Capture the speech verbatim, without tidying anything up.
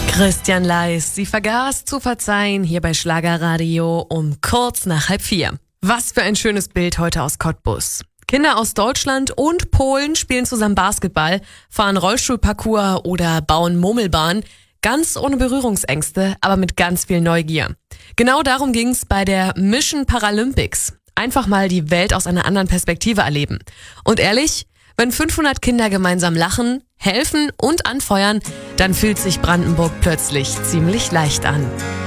Christian Leis, sie vergaß zu verzeihen, hier bei Schlagerradio um kurz nach halb vier. Was für ein schönes Bild heute aus Cottbus. Kinder aus Deutschland und Polen spielen zusammen Basketball, fahren Rollstuhlparcours oder bauen Murmelbahn. Ganz ohne Berührungsängste, aber mit ganz viel Neugier. Genau darum ging's bei der Mission Paralympics. Einfach mal die Welt aus einer anderen Perspektive erleben. Und ehrlich, wenn fünfhundert Kinder gemeinsam lachen, helfen und anfeuern, dann fühlt sich Brandenburg plötzlich ziemlich leicht an.